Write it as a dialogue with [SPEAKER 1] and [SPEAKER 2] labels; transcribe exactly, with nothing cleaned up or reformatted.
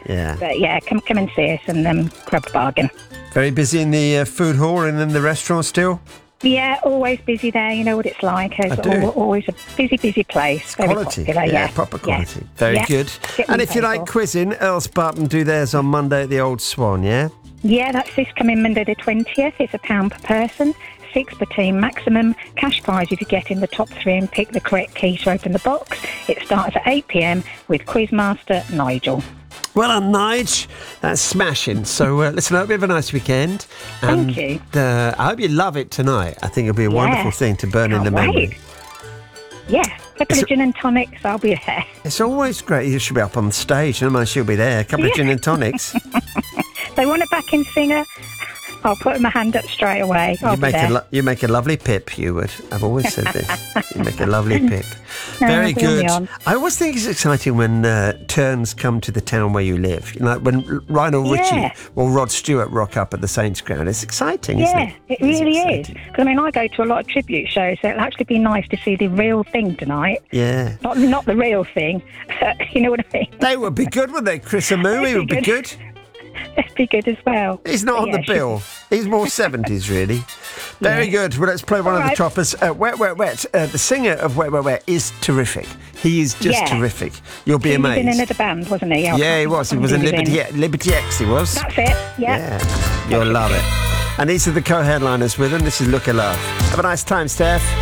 [SPEAKER 1] Yeah.
[SPEAKER 2] But yeah, come come and see us and um, grab a bargain.
[SPEAKER 1] Very busy in the uh, food hall and in the restaurant still?
[SPEAKER 2] Yeah, always busy there. You know what it's like. It's
[SPEAKER 1] I do.
[SPEAKER 2] al- always a busy, busy place. Very
[SPEAKER 1] Quality.
[SPEAKER 2] popular,
[SPEAKER 1] yeah,
[SPEAKER 2] yeah.
[SPEAKER 1] proper
[SPEAKER 2] Yeah.
[SPEAKER 1] quality. Very
[SPEAKER 2] Yeah.
[SPEAKER 1] good.
[SPEAKER 2] Get
[SPEAKER 1] And
[SPEAKER 2] me
[SPEAKER 1] if you
[SPEAKER 2] paid
[SPEAKER 1] like
[SPEAKER 2] for.
[SPEAKER 1] quizzing, Earls Barton do theirs on Monday at the Old Swan, yeah?
[SPEAKER 2] Yeah, that's this coming Monday the twentieth. It's a pound per person, six per team maximum. Cash prize if you get in the top three and pick the correct key to open the box. It starts at eight p m with Quizmaster Nigel.
[SPEAKER 1] Well done, Nige. That's smashing. So, uh, listen, I hope you have a nice weekend.
[SPEAKER 2] Thank you.
[SPEAKER 1] Uh, I hope you love it tonight. I think it'll be a
[SPEAKER 2] Yeah.
[SPEAKER 1] wonderful thing to burn in
[SPEAKER 2] Can't
[SPEAKER 1] the memory.
[SPEAKER 2] wait. Yeah, a couple of gin and tonics, I'll be there.
[SPEAKER 1] It's always great. You should be up on the stage. I know she'll be there. A couple of
[SPEAKER 2] Yeah.
[SPEAKER 1] gin and tonics.
[SPEAKER 2] They want a backing singer, I'll put my hand up straight away. I'll
[SPEAKER 1] You
[SPEAKER 2] be
[SPEAKER 1] make, a
[SPEAKER 2] there.
[SPEAKER 1] lo- you make a lovely pip, you would. I've always said this. You make a lovely pip.
[SPEAKER 2] No,
[SPEAKER 1] Very
[SPEAKER 2] bring me
[SPEAKER 1] good.
[SPEAKER 2] on.
[SPEAKER 1] I always think it's exciting when uh, turns come to the town where you live. Like when Lionel
[SPEAKER 2] Yeah.
[SPEAKER 1] Richie or Rod Stewart rock up at the Saints Ground. It's exciting, isn't
[SPEAKER 2] Yeah,
[SPEAKER 1] it?
[SPEAKER 2] it
[SPEAKER 1] It's
[SPEAKER 2] really is.
[SPEAKER 1] exciting.
[SPEAKER 2] Because, I mean, I go to a lot of tribute shows, so it'll actually be nice to see the real thing tonight.
[SPEAKER 1] Yeah.
[SPEAKER 2] Not not the real thing, you know what I mean?
[SPEAKER 1] They would be good, wouldn't they? Chris Amu, he
[SPEAKER 2] They'd
[SPEAKER 1] would
[SPEAKER 2] be
[SPEAKER 1] be
[SPEAKER 2] good.
[SPEAKER 1] good.
[SPEAKER 2] That'd be good as well.
[SPEAKER 1] He's not
[SPEAKER 2] But
[SPEAKER 1] on
[SPEAKER 2] yeah,
[SPEAKER 1] the
[SPEAKER 2] should-
[SPEAKER 1] bill. He's more seventies, really. Very
[SPEAKER 2] Yeah.
[SPEAKER 1] good. Well, let's play one
[SPEAKER 2] All
[SPEAKER 1] of the
[SPEAKER 2] right.
[SPEAKER 1] toppers. Uh, Wet, Wet, Wet. Uh, the singer of Wet, Wet, Wet is terrific. He is just
[SPEAKER 2] Yeah.
[SPEAKER 1] terrific. You'll be
[SPEAKER 2] He was
[SPEAKER 1] amazed.
[SPEAKER 2] in another band, wasn't he? I
[SPEAKER 1] Yeah, he
[SPEAKER 2] can't-
[SPEAKER 1] was. He
[SPEAKER 2] I
[SPEAKER 1] was in
[SPEAKER 2] can't
[SPEAKER 1] Liberty,
[SPEAKER 2] think of his
[SPEAKER 1] Liberty X, he was.
[SPEAKER 2] name. That's it, yeah.
[SPEAKER 1] Yeah. You'll love it. And these are the co-headliners with him. This is Look Alive. Have a nice time, Steph.